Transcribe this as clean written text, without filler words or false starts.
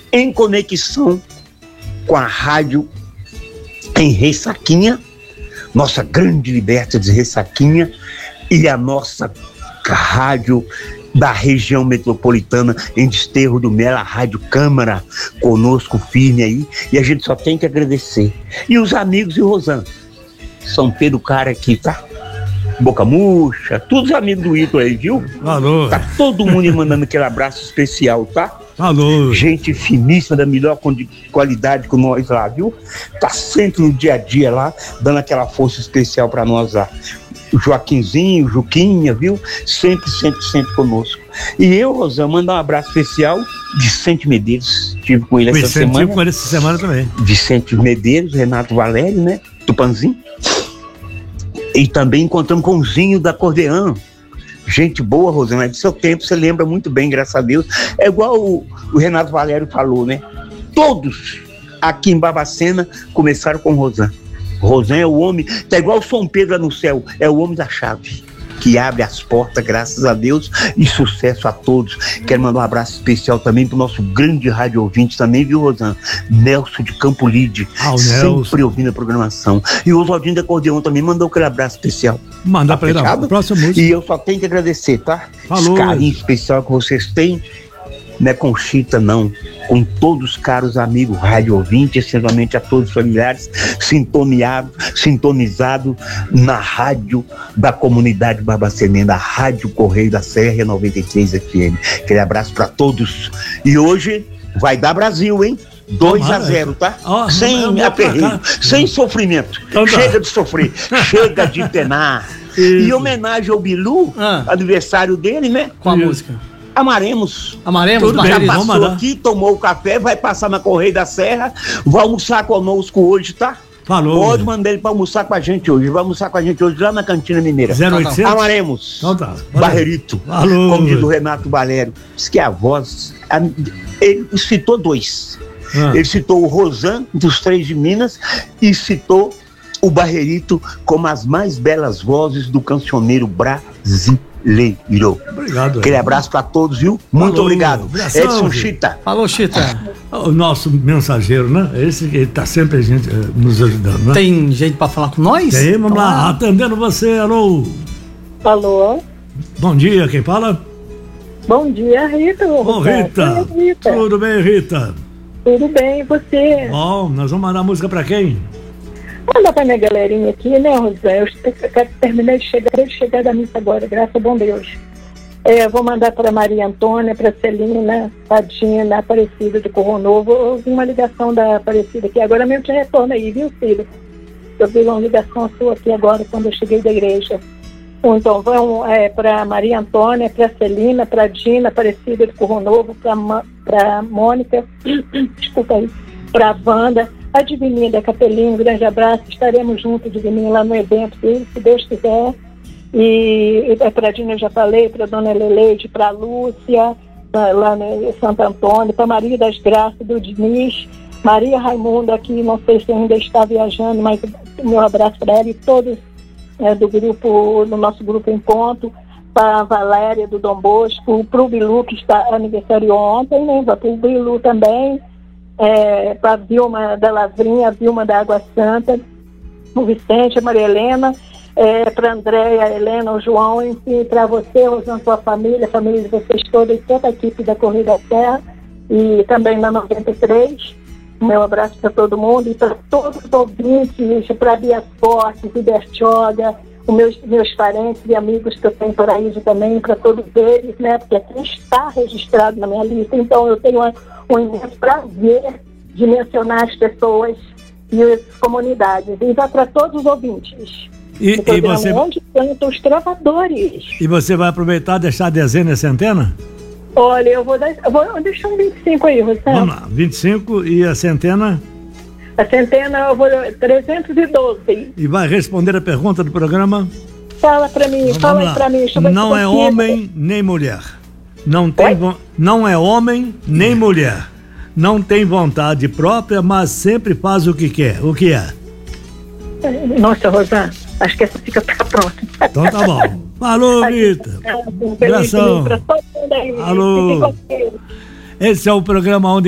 em conexão com a rádio em Ressaquinha, nossa grande Liberta de Ressaquinha, e a nossa rádio da região metropolitana em Desterro do Melo, a Rádio Câmara, conosco firme aí, e a gente só tem que agradecer. E os amigos de Rosana, São Pedro Cara aqui, tá? Boca Murcha, todos os amigos do Ito aí, viu? Alô. Tá todo mundo mandando aquele abraço especial, tá? Alô. Gente finíssima, da melhor qualidade com nós lá, viu? Tá sempre no dia a dia lá, dando aquela força especial pra nós lá. O Joaquinzinho, o Juquinha, viu? Sempre conosco. E eu, Rosana, mandar um abraço especial, Vicente Medeiros, estive com ele essa semana. Estive com ele essa semana também. Vicente Medeiros, Renato Valério, né? Tupanzinho. E também encontramos com o Zinho da Acordeão. Gente boa, Rosana, é do seu tempo, você lembra muito bem, graças a Deus. É igual o Renato Valério falou, né? Todos aqui em Barbacena começaram com Rosana. Rosana é o homem, tá igual o São Pedro no céu, é o homem da chave, que abre as portas, graças a Deus, e sucesso a todos. Quero mandar um abraço especial também pro nosso grande rádio ouvinte também, viu, Rosana? Nelson de Campo Lide, sempre ouvindo a programação. E o Oswaldinho da Acordeão também mandou aquele abraço especial. Mandar pra ele a próxima música. E eu só tenho que agradecer, tá? Falou. Esse carinho especial que vocês têm, não é com Chita, não. Com todos os caros amigos rádio ouvintes, essencialmente a todos os familiares, sintonizado na rádio da comunidade barbacenena, a Rádio Correio da Serra 93 FM. Aquele abraço para todos. E hoje vai dar Brasil, hein? 2-0, tá? Sem aperreio, sem sofrimento. Então, chega de sofrer, chega de penar. Em homenagem ao Bilu, aniversário dele, né? Com a música. Amaremos. Tudo bem, já passou aqui, tomou o café, vai passar na Correia da Serra, vai almoçar conosco hoje, tá? Falou. Pode mandar ele pra almoçar com a gente hoje. Vai almoçar com a gente hoje lá na Cantina Mineira. 0800? Amaremos. Então tá. Barreirito. Falou. Como diz o Renato Valério. Diz que a voz... Ele citou dois. Ele citou o Rosan, dos Três de Minas, e citou o Barreirito como as mais belas vozes do cancioneiro brasileiro. Obrigado. Aquele abraço pra todos, viu? Muito obrigado. Abração, Edson Chita. Falou, Chita. O nosso mensageiro, né? Esse que tá sempre nos ajudando, né? Tem gente pra falar com nós? Tem, vamos lá. Atendendo você, alô. Alô. Bom dia, quem fala? Bom dia, Rita. Bom, Rita. Tudo bem, Rita? Tudo bem, e você? Bom, nós vamos mandar música pra quem? Manda pra minha galerinha aqui, né, Rosé? Eu terminei de chegar da missa agora, graças a bom Deus. Vou mandar para Maria Antônia, para Celina, Padina, Aparecida de Corro Novo. Eu ouvi uma ligação da Aparecida aqui, agora mesmo te retorno aí, viu, filho? Eu vi uma ligação sua aqui agora, quando eu cheguei da igreja. Então, vão para Maria Antônia, para Celina, para Dina, Aparecida de Corro Novo, para Mônica, desculpa aí, para Wanda, a Divininha da Capelinha, um grande abraço, estaremos juntos, Divininha, lá no evento dele, se Deus quiser. E para a Dina eu já falei, para a Dona Leleide, para a Lúcia, lá em Santo Antônio, para Maria das Graças, do Diniz, Maria Raimunda aqui, não sei se ainda está viajando, mas meu abraço para ela e todos do grupo, do nosso grupo Encontro, para a Valéria do Dom Bosco, para o Bilu, que está aniversário ontem, né? Para o Bilu também, para a Vilma da Lavrinha, a Vilma da Água Santa, o Vicente, a Maria Helena, para a Andréia, a Helena, o João, enfim, para você, Rosana, sua família, a família de vocês todos e toda a equipe da Correio da Serra, e também na 93. Meu abraço para todo mundo e para todos os ouvintes, para Bia Fortes e Bertioga, os meus parentes e amigos que eu tenho por aí também, para todos eles, né? Porque aqui está registrado na minha lista, então eu tenho um imenso prazer de mencionar as pessoas e as comunidades. E vai para todos os ouvintes. E você... Onde cantam os trovadores. E você vai aproveitar e deixar a dezena e a centena? Olha, eu vou deixar um 25 aí, Rosana. Vamos lá, 25 e a centena? A centena eu vou 312. E vai responder a pergunta do programa? Fala pra mim, fala aí pra mim. Não é homem nem mulher. Não é homem nem mulher. Não tem vontade própria, mas sempre faz o que quer. O que é? Nossa, Rosana, acho que essa fica pronta. Então tá bom. Falou, Rita. Abração. Alô. Esse é o programa onde